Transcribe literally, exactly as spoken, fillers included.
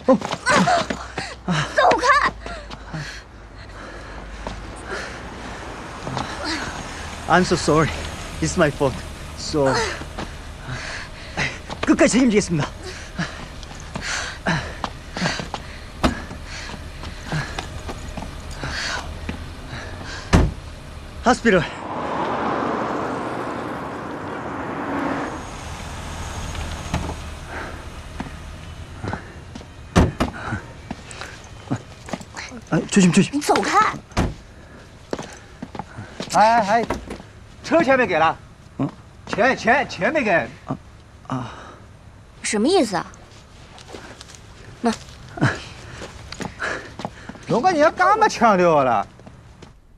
走开 I'm so sorry. It's my fault. So 끝까지 책임지겠습니다. Hospital. 아, 조심 조심. 你走开！ 哎哎，车钱没给了？ 嗯， 钱钱钱没给。 啊啊， 什么意思啊？那， 龙哥，你要干嘛强调了？